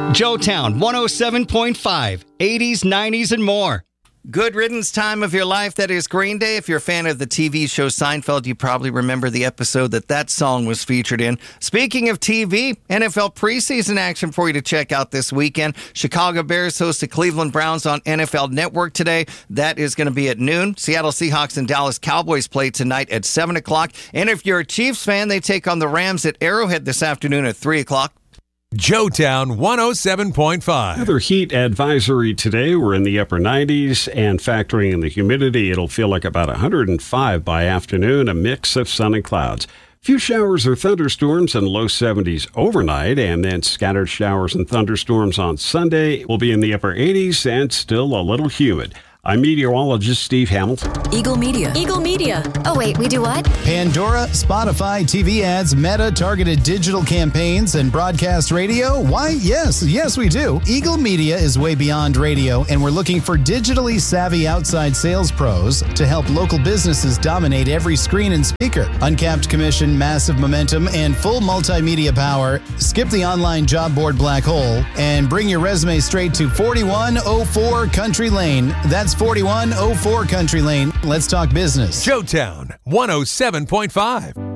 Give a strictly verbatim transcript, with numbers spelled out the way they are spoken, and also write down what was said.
Joetown one oh seven point five, eighties, nineties, and more. Good riddance time of your life, that is Green Day. If you're a fan of the T V show Seinfeld, you probably remember the episode that that song was featured in. Speaking of T V, N F L preseason action for you to check out this weekend. Chicago Bears host the Cleveland Browns on N F L Network today. That is going to be at noon. Seattle Seahawks and Dallas Cowboys play tonight at seven o'clock. And if you're a Chiefs fan, they take on the Rams at Arrowhead this afternoon at three o'clock. Joetown one oh seven point five. Another heat advisory today. We're in the upper nineties, and factoring in the humidity, it'll feel like about one hundred five by afternoon, a mix of sun and clouds. Few showers or thunderstorms in low seventies overnight, and then scattered showers and thunderstorms on Sunday will be in the upper eighties and still a little humid. I'm meteorologist Steve Hamilton. Eagle Media. Eagle Media. Oh, wait, we do what? Pandora, Spotify, T V ads, Meta, targeted digital campaigns, and broadcast radio? Why, yes, yes, we do. Eagle Media is way beyond radio, and we're looking for digitally savvy outside sales pros to help local businesses dominate every screen and speaker. Uncapped commission, massive momentum, and full multimedia power. Skip the online job board black hole and bring your resume straight to forty-one oh four Country Lane. That's forty-one oh four Country Lane. Let's talk business. Joetown one oh seven point five.